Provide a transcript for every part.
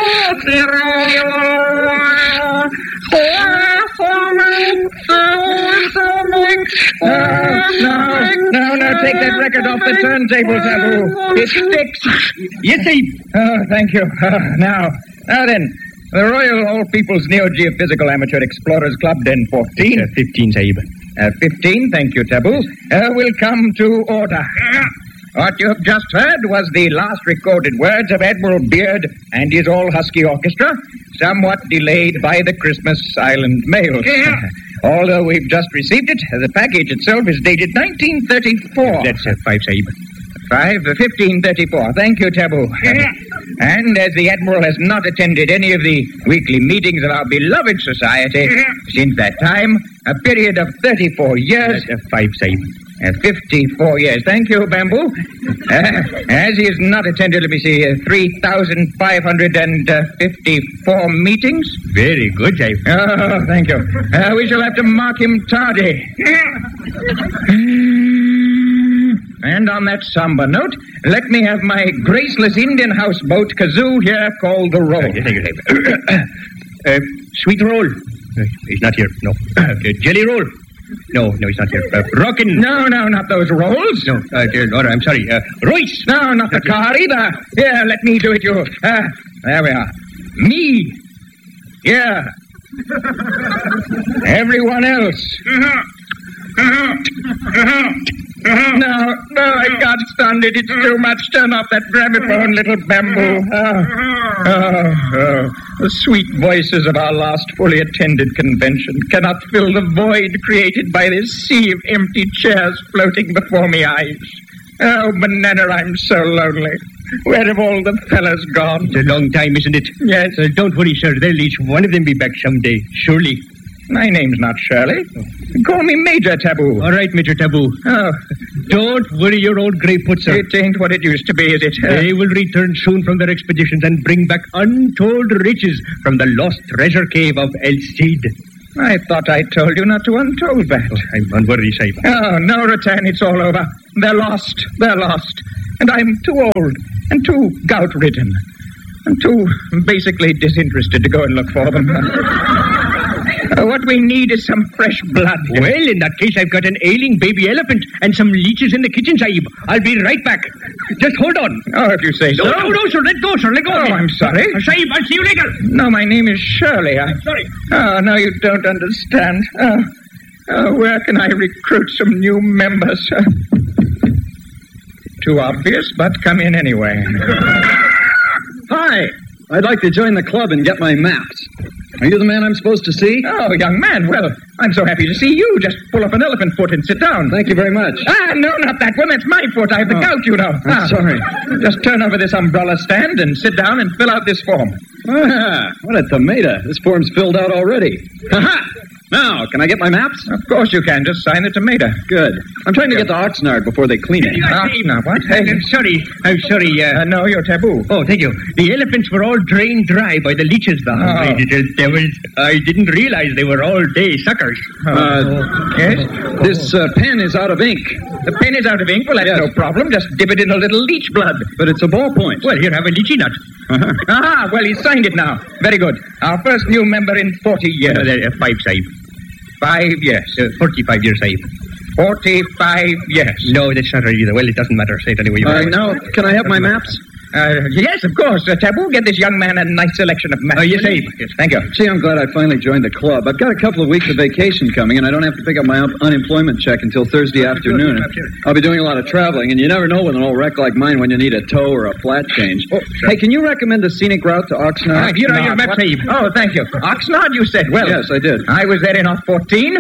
No, take that record off the turntable, Taboo. It sticks. Yes, Sahib. Oh, thank you. Now then, the Royal All People's Neo-Geophysical Amateur Explorers Club, Den 14. 15, Sahib. 15, thank you, Taboo, will come to order. What you have just heard was the last recorded words of Admiral Beard and his all-husky orchestra, somewhat delayed by the Christmas Island mail. Although we've just received it, the package itself is dated 1934. That's 5, Sahib. 1534. Thank you, Taboo. And as the Admiral has not attended any of the weekly meetings of our beloved society since that time, a period of 34 years... 5, Sahib. 54 years. Thank you, Bamboo. As he has not attended, 3,554 meetings. Very good, Sahib. Oh, thank you. We shall have to mark him tardy. And on that somber note, let me have my graceless Indian houseboat kazoo here called the Roll. Thank you, Sahib. Sweet Roll. He's not here. No. Jelly Roll. No, he's not here. Rockin'. No, not those rolls. No, dear Lord, I'm sorry. Royce. No, not the car either. Here, let me do it, you. There we are. Me. Yeah. Everyone else. No, I can't stand it. It's too much. Turn off that gramophone, little Bamboo. The sweet voices of our last fully attended convention cannot fill the void created by this sea of empty chairs floating before me eyes. Oh, Banana, I'm so lonely. Where have all the fellas gone? It's a long time, isn't it? Yes. Don't worry, sir. They'll each one of them be back someday, surely. My name's not Shirley. Call me Major Taboo. All right, Major Taboo. Oh. Don't worry your old grey foot, sir. It ain't what it used to be, is it? They will return soon from their expeditions and bring back untold riches from the lost treasure cave of El Cid. I thought I told you not to untold that. I'm unworthy, Sahib. Oh, no, Rattan, it's all over. They're lost. And I'm too old and too gout-ridden and too basically disinterested to go and look for them. What we need is some fresh blood. Well, in that case, I've got an ailing baby elephant and some leeches in the kitchen, Sahib. I'll be right back. Just hold on. Oh, if you say so. No, sir. Let go, sir. Let go. Oh, I'm sorry. Sahib, I'll see you later. No, my name is Shirley. I'm sorry. Oh, no, you don't understand. Where can I recruit some new members? Too obvious, but come in anyway. Hi. I'd like to join the club and get my maps. Are you the man I'm supposed to see? Oh, young man. Well, I'm so happy to see you. Just pull up an elephant foot and sit down. Thank you very much. No, not that one. That's my foot. I have the gout, you know. I'm sorry. Just turn over this umbrella stand and sit down and fill out this form. What a tomato. This form's filled out already. Ha-ha! Now, can I get my maps? Of course you can. Just sign the tomato. Good. I'm trying to get to Oxnard before they clean it. Oxnard, what? I'm sorry. No, you're Taboo. Oh, thank you. The elephants were all drained dry by the leeches, the hungry little devils. I didn't realize they were all day suckers. Yes? This pen is out of ink. The pen is out of ink? Well, that's no problem. Just dip it in a little leech blood. But it's a ballpoint. Well, here, have a lychee nut. Well, he's signed it now. Very good. Our first new member in 40 years. 5, Sahib. 5 years. 45 years, Sahib. 45 years. No, that's not right either. Well, it doesn't matter. Say it anyway. Now, can I have my maps? Yes, of course. Taboo, get this young man a nice selection of maps. Yes, Sahib. Yes, thank you. Gee, I'm glad I finally joined the club. I've got a couple of weeks of vacation coming, and I don't have to pick up my unemployment check until Thursday afternoon. I'll be doing a lot of traveling, and you never know with an old wreck like mine when you need a tow or a flat change. Hey, can you recommend a scenic route to Oxnard? Here are your maps, Sahib. Oh, thank you. Oxnard, you said. Well, yes, I did. I was there in 14.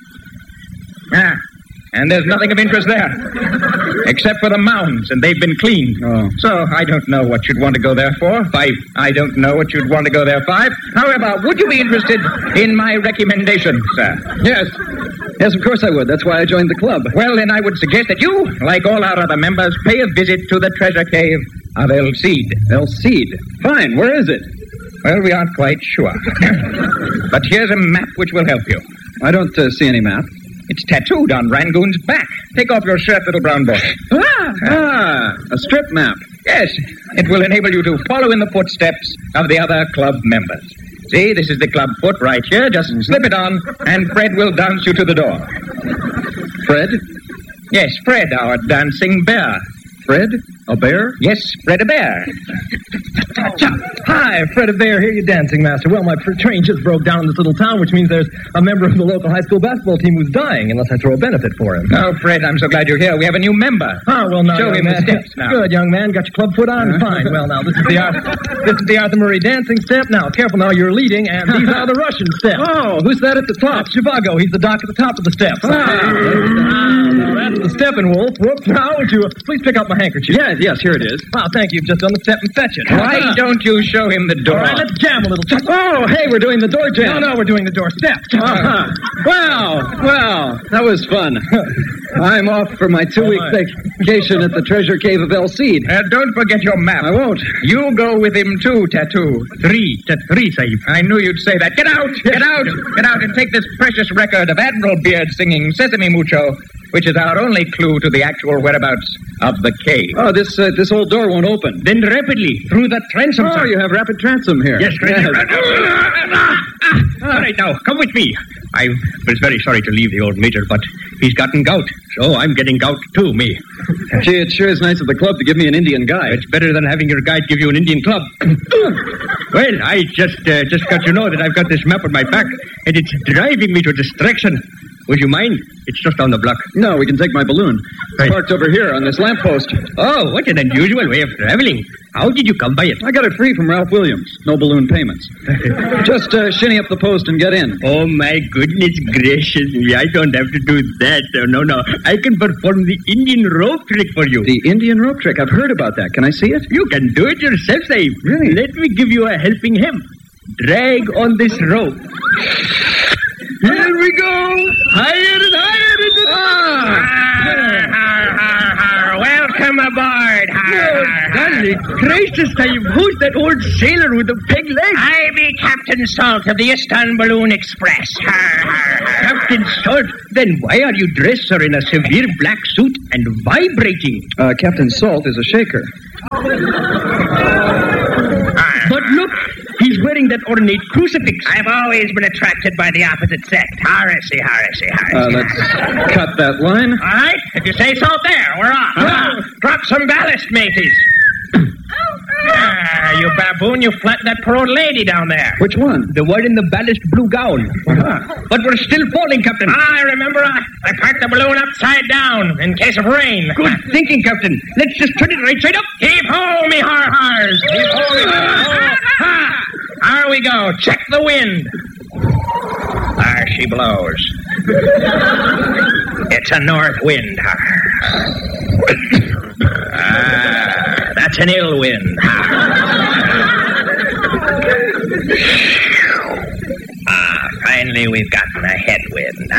And there's nothing of interest there, except for the mounds, and they've been cleaned. Oh. So I don't know what you'd want to go there for. 5. I don't know what you'd want to go there. 5. However, would you be interested in my recommendation, sir? Yes, of course I would. That's why I joined the club. Well, then I would suggest that you, like all our other members, pay a visit to the treasure cave of El Cid. El Cid? Fine. Where is it? Well, we aren't quite sure. But here's a map which will help you. I don't see any map. It's tattooed on Rangoon's back. Take off your shirt, little brown boy. A strip map. Yes. It will enable you to follow in the footsteps of the other club members. See, this is the club foot right here. Just slip it on, and Fred will dance you to the door. Fred? Yes, Fred, our dancing bear. Fred? A bear? Yes, Fred a bear. Hi, Fred a Bear, here, you dancing master. Well, my train just broke down in this little town, which means there's a member of the local high school basketball team who's dying, unless I throw a benefit for him. Oh, Fred, I'm so glad you're here. We have a new member. Oh, well, now, Show him the steps now. Good, young man. Got your club foot on? Fine. Well, now, this is the Arthur Murray dancing step. Now, careful now, you're leading, and these are the Russian steps. Oh, who's that at the top? That's Zhivago. He's the doc at the top of the steps. Now, that's the Steppenwolf. Whoops, now, would you please pick up my handkerchief? Yes, here it is. Wow, thank you. You've just done the step and fetch it. Why don't you show him the door? All right, let's jam a little. Oh, hey, we're doing the door jam. No, we're doing the door step. Well, that was fun. I'm off for my 2-week vacation at the treasure cave of El Cid. Don't forget your map. I won't. You go with him too, Tattoo. Three, Sahib. I knew you'd say that. Get out! Get out and take this precious record of Admiral Beard singing Sesame Mucho, which is our only clue to the actual whereabouts of the cave. Oh, this old door won't open. Then rapidly, through that transom. Oh, you have rapid transom here. Yes, All right, now, come with me. I was very sorry to leave the old major, but he's gotten gout, so I'm getting gout too, me. Gee, it sure is nice of the club to give me an Indian guide. It's better than having your guide give you an Indian club. Well, I just got to know that I've got this map on my back, and it's driving me to distraction. Would you mind? It's just on the block. No, we can take my balloon. It's Right. parked over here on this lamppost. Oh, what an unusual way of traveling. How did you come by it? I got it free from Ralph Williams. No balloon payments. Just shinny up the post and get in. Oh, my goodness gracious me. I don't have to do that. No. I can perform the Indian rope trick for you. The Indian rope trick. I've heard about that. Can I see it? You can do it yourself, Sahib. Really? Let me give you a helping hand. Drag on this rope. Here we go. Higher and higher into the... Welcome aboard. Golly gracious, Sahib. Who's that old sailor with the peg leg? I be Captain Salt of the Istanbul Express. Captain Salt. Then why are you dressed, sir, in a severe black suit and vibrating? Captain Salt is a shaker. But look, he's wearing that ornate crucifix. I've always been attracted by the opposite sex. Heresy. Let's cut that line. All right, if you say so, there, we're off. Drop some ballast, mateys. You baboon, you flattened that poor old lady down there. Which one? The one in the ballast blue gown. But we're still falling, Captain. I remember I parked the balloon upside down in case of rain. Good thinking, Captain. Let's just turn it right side up. Heave ho, me har-hars. Heave ho, me har-hars. Ha! There we go. Check the wind. There she blows. It's a north wind. That's an ill wind. Finally we've gotten a headwind.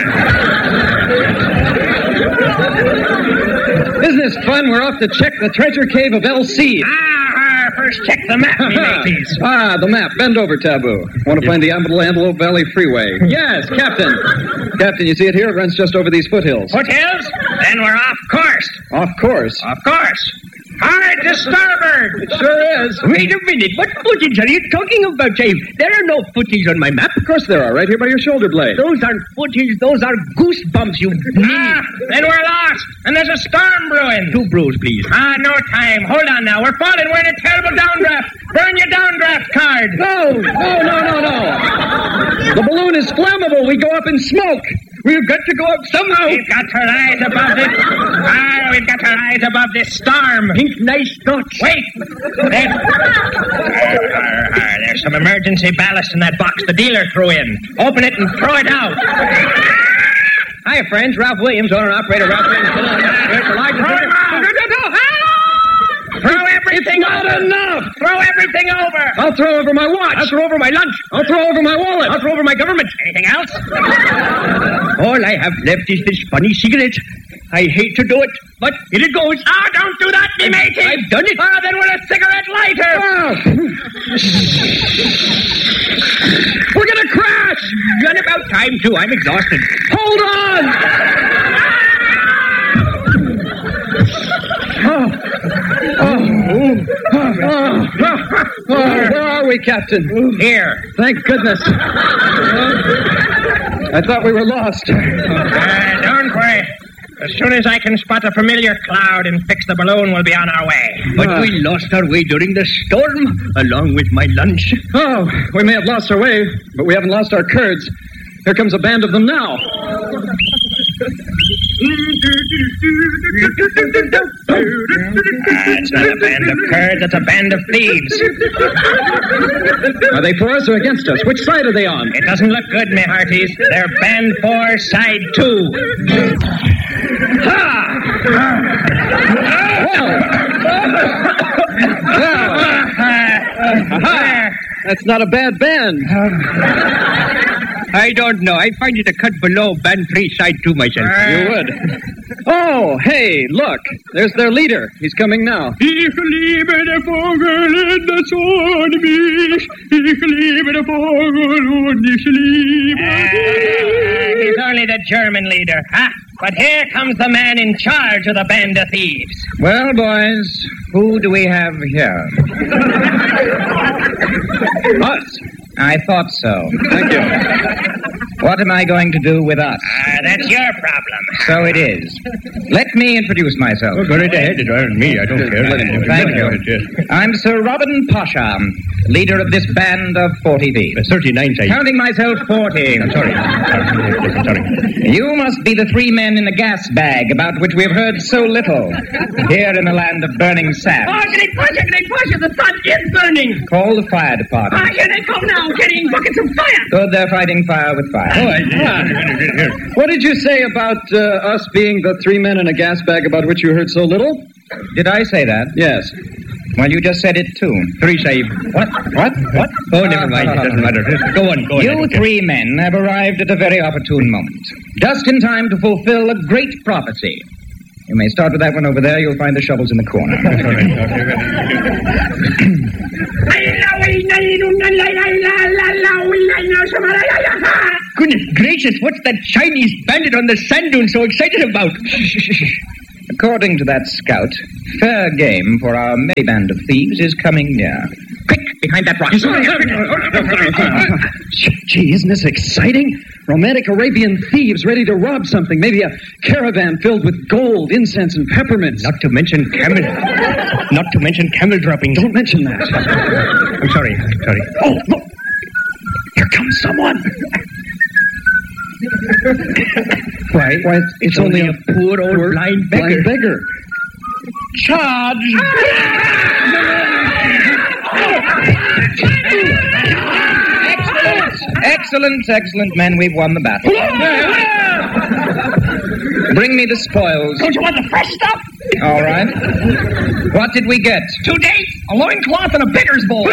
Isn't this fun? We're off to check the treasure cave of El Cid. First check the map, me mateys. The map. Bend over, Taboo. Want to find the Antelope Valley Freeway. Yes, Captain. Captain, you see it here? It runs just over these foothills. Foothills? Then we're off course. Off course. Of course. Hard to starboard. It sure is. Wait a minute. What footage are you talking about, Dave? There are no footies on my map. Of course there are, right here by your shoulder blade. Those aren't footies. Those are goosebumps, you ninny. Then we're lost. And there's a storm brewing. 2 brews, please. No time. Hold on now. We're falling. We're in a terrible downdraft. Burn your downdraft card. No. The balloon is flammable. We go up in smoke. We've got to go up somehow. We've got to rise above this. We've got to rise above this storm. Think nice thoughts. Wait. There's some emergency ballast in that box the dealer threw in. Open it and throw it out. Hi, friends. Ralph Williams, owner and operator. Ralph Williams. Here's the largest... Throw him out. Throw everything Not enough. Throw everything over. I'll throw over my watch. I'll throw over my lunch. I'll throw over my wallet. I'll throw over my government. Anything else? All I have left is this funny cigarette. I hate to do it, but here it goes. Don't do that, me matey. I've done it. Then we're a cigarette lighter. We're going to crash. Run about time, too. I'm exhausted. Hold on. Where are we, Captain? Here. Thank goodness. I thought we were lost. Don't worry. As soon as I can spot a familiar cloud and fix the balloon, we'll be on our way. But we lost our way during the storm, along with my lunch. Oh, we may have lost our way, but we haven't lost our curds. Here comes a band of them now. It's not a band of curds, it's a band of thieves. Are they for us or against us? Which side are they on? It doesn't look good, me hearties. They're band 4, side 2. That's not a bad band. I don't know. I find it a cut below band 3, side 2 myself. You would. Oh, hey, look. There's their leader. He's coming now. Ich liebe den Vogel in der Sonne mich. Ich liebe den Vogel und ich liebe He's only the German leader, huh? But here comes the man in charge of the band of thieves. Well, boys, who do we have here? Us. I thought so. Thank you. What am I going to do with us? That's your problem. So it is. Let me introduce myself. Go right ahead. It's me. I don't care. Thank you. I'm Sir Robin Pasha, leader of this band of 40 thieves. 39, side. Counting myself 40. I'm sorry. You must be the 3 men in the gas bag about which we have heard so little here in the land of burning sand. Get Pasha, the sun is burning. Call the fire department. Here they come now, carrying buckets of fire. Good, they're fighting fire with fire. What did you say about us being the 3 men in a gas bag about which you heard so little? Did I say that? Yes. Well, you just said it too. 3, side. What? Oh, never mind. It doesn't matter. Go on. You 3 men have arrived at a very opportune moment. Just in time to fulfill a great prophecy. You may start with that one over there. You'll find the shovels in the corner. Goodness gracious, what's that Chinese bandit on the sand dune so excited about? According to that scout, fair game for our merry band of thieves is coming near. Quick, behind that rock. Gee, isn't this exciting? Romantic Arabian thieves ready to rob something. Maybe a caravan filled with gold, incense, and peppermints. Not to mention camel droppings. Don't mention that. I'm sorry. Oh, look. Here comes someone. Why, it's only a poor old blind beggar. Charge! Excellent, men. We've won the battle. Bring me the spoils. Don't you want the fresh stuff? All right. What did we get? 2 dates, a loincloth, and a beggar's bowl.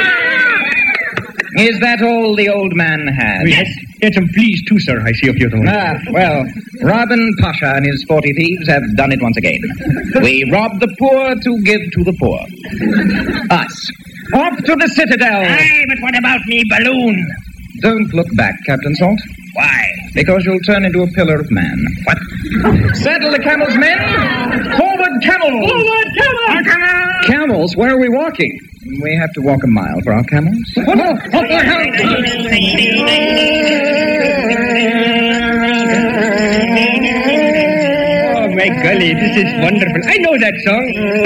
Is that all the old man had? Yes. Get some fleas too, sir. I see a few of them. Well, Robin Pasha and his 40 thieves have done it once again. We rob the poor to give to the poor. Us. Off to the citadel. Aye, but what about me balloon? Don't look back, Captain Salt. Why? Because you'll turn into a pillar of man. What? Saddle the camels, men! Forward, camels! Forward, camels! Camels? Where are we walking? We have to walk a mile for our camels. Oh, my golly, this is wonderful. I know that song.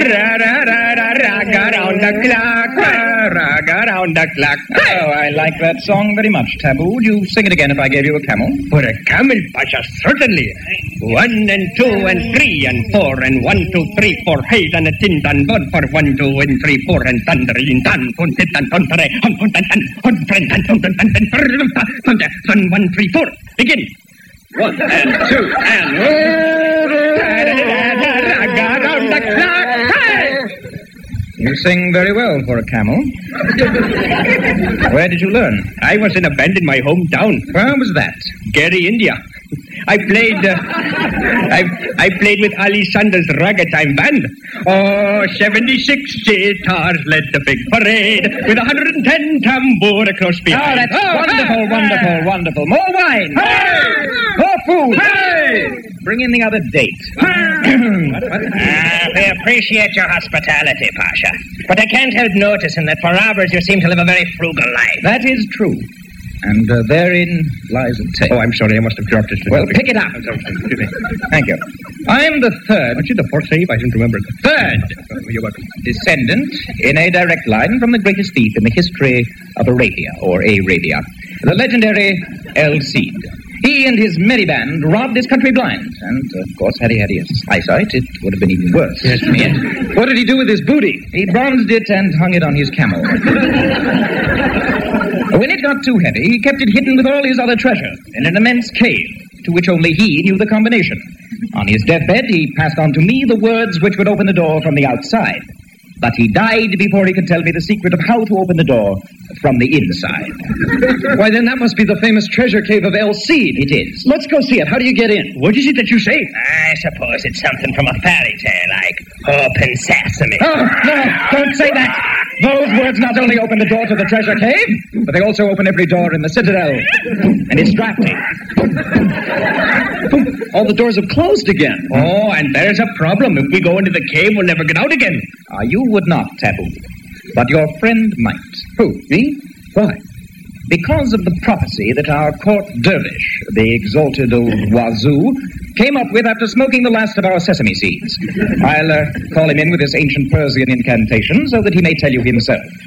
Raga round the clock, raga round the clock. Oh, I like that song very much, Taboo. Would you sing it again if I gave you a camel? For a camel, Pasha, certainly. 1 and 2 and 3 and 4 and 1, 2, 3, 4. Hey, and a tin tan bod for 1, 2 and 3, 4 and thunder in tan, pun tit tan ton tare, hum pun tan tan, hum friend tan ton tan tan tan tan 1, 3, 4. Begin. 1 and 2 and Around the clock. You sing very well for a camel. Where did you learn? I was in a band in my hometown. Where was that? Gary, India. I played with Ali Sanders' ragtime band. Oh, 76 sitars led the big parade with 110 tambour across behind. Oh, that's wonderful. More wine. Hey! More food. Hey! Bring in the other date. We appreciate your hospitality, Pasha. But I can't help noticing that for robbers you seem to live a very frugal life. That is true. And therein lies a tale. Oh, I'm sorry. I must have dropped it. Well, pick it up. Excuse me. Thank you. I'm the third. Aren't you the fourth thief? I didn't remember. Third You're welcome. descendant in a direct line from the greatest thief in the history of Arabia, or Arabia, the legendary El Cid. He and his merry band robbed his country blind, and, of course, had he had his eyesight, it would have been even worse. Yes. Yes. What did he do with his booty? He bronzed it and hung it on his camel. When it got too heavy, he kept it hidden with all his other treasure in an immense cave, to which only he knew the combination. On his deathbed, he passed on to me the words which would open the door from the outside. But he died before he could tell me the secret of how to open the door from the inside. Why, then that must be the famous treasure cave of El Cid. It is. Let's go see it. How do you get in? What is it that you say? I suppose it's something from a fairy tale, like Open Sesame. Oh, no, don't say that. Those words not only open the door to the treasure cave, but they also open every door in the citadel. And it's drafty. All the doors have closed again. Oh, and there's a problem. If we go into the cave, we'll never get out again. You would not, Taboo. But your friend might. Who, me? Why? Because of the prophecy that our court dervish, the exalted old wazoo, came up with after smoking the last of our sesame seeds. I'll call him in with this ancient Persian incantation so that he may tell you himself.